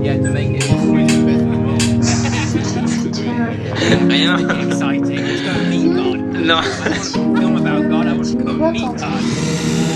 Yeah, to make it exciting. Let's go and meet God. No. I don't want to film about God. I want to go and meet God.